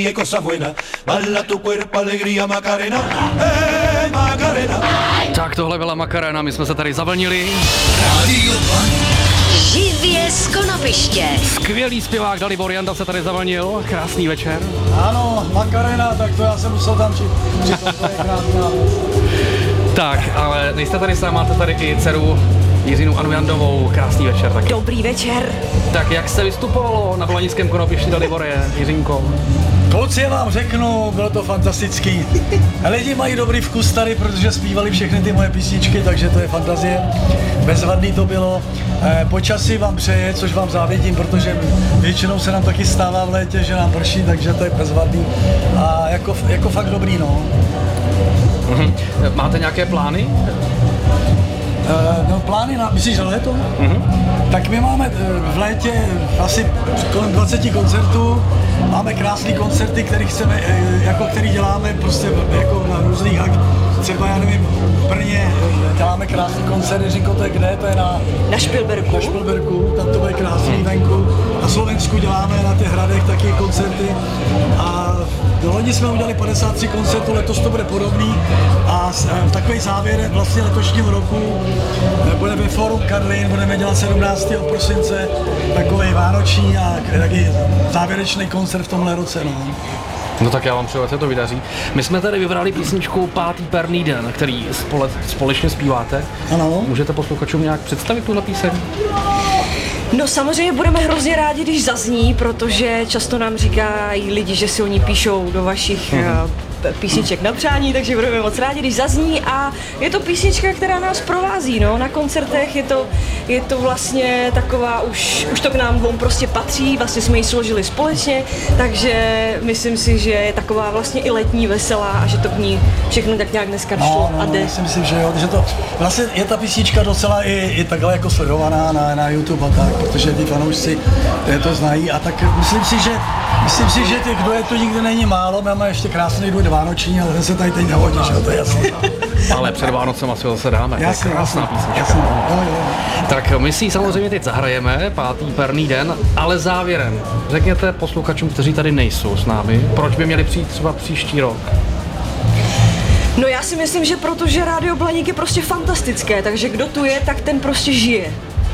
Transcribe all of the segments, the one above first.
y cosa buena, bala tu cuerpo, alegría, Macarena, Macarena. Tak tohle byla Macarena, my jsme se tady zavlnili. Živě z Konopiště. Skvělý zpěvák Dalibor Janda se tady zavlnil, krásný večer. Ano, Macarena, tak to já jsem musel tam přitom, to je krásná věc. Tak, ale nejste tady sám, máte tady i dceru Jiřinu Anu Jandovou, krásný večer taky. Dobrý večer. Tak jak se vystupovalo na Blanickém Konopišti, Dalibore, Jiřinko? Kluci, vám řeknu, bylo to fantastický. Lidi mají dobrý vkus tady, protože zpívali všechny ty moje písničky, takže to je fantazie. Bezvadný to bylo. Počasí vám přeje, což vám závidím, protože většinou se nám taky stává v létě, že nám prší, takže to je bezvadný. A jako fakt dobrý, no. Máte nějaké plány? No plány na, myslíš na léto? Tak my máme v létě asi kolem 20 koncertů. Máme krásné koncerty, který děláme prostě jako na různých třeba já nevím, v Brně děláme krásný koncert, Jiřinko, to je kde? To je Na Špilberku. Na Špilberku, tam to bude krásný venku. Na Slovensku děláme na těch hradech taky koncerty. A loni jsme udělali 53 koncertů, letos to bude podobný. A takový závěr vlastně letošního roku budeme ve Fórum Karlín, budeme dělat 17. prosince takový vánoční a taky závěrečný koncert v tomhle roce. No tak já vám přeju, ať se to vydaří. My jsme tady vybrali písničku Pátý perný den, který společně zpíváte. Ano. Můžete posluchačům nějak představit tuhle píseň? No samozřejmě budeme hrozně rádi, když zazní, protože často nám říkají lidi, že si oni píšou do vašich písniček na přání, takže budeme moc rádi, když zazní a je to písnička, která nás provází, no, na koncertech je to vlastně taková, už to k nám dvou prostě patří, vlastně jsme ji složili společně, takže myslím si, že je taková vlastně i letní, veselá a že to k ní všechno tak nějak dneska šlo a jde. Já si myslím, že jo, že to vlastně je ta písnička docela i takhle jako sledovaná na YouTube a tak, protože ty fanoušci to znají a tak myslím si, že těch, kdo je tu nikdy není málo, máme ještě krásný duet vánoční, ale ten se tady teď nehodí, že to je jasné. Ale před Vánocem asi zase dáme, to je krásná písnička. Jo. Tak my si ji samozřejmě teď zahrajeme, Pátý perný den, ale závěrem řekněte posluchačům, kteří tady nejsou s námi, proč by měli přijít třeba příští rok? No já si myslím, že protože Rádio Blaník je prostě fantastické, takže kdo tu je, tak ten prostě žije.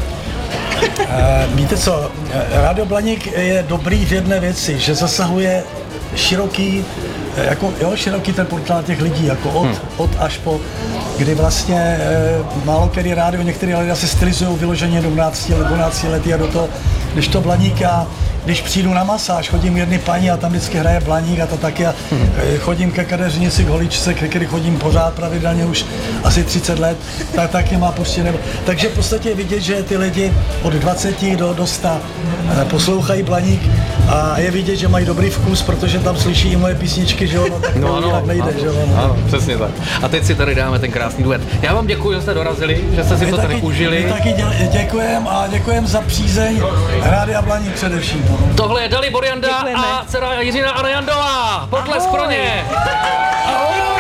Víte co, Rádio Blaník je dobrý v jedné věci, že zasahuje široký ten portál těch lidí, jako od až po, kdy vlastně málo který rádio, některé lidé se stylizují vyloženě do 12 letí a do toho, než to Blaník a když přijdu na masáž, chodím jedny paní a tam vždycky hraje Blaník a to taky a chodím ke kadeřnici, k holičce, ke který chodím pořád pravidelně už asi 30 let, tak taky má prostě nebo. Takže v podstatě je vidět, že ty lidi od 20 do 100 poslouchají Blaník a je vidět, že mají dobrý vkus, protože tam slyší i moje písničky, že jo, no, tak to jinak nejde, že jo. Ano, přesně tak. A teď si tady dáme ten krásný duet. Já vám děkuji, že jste dorazili, že jste si to tady užili. My taky děkujem za přízeň Rádia Blaník především. No. Tohle je Dalibor Janda a dcera Jiřina Anna Jandová. Potlesk pro ně.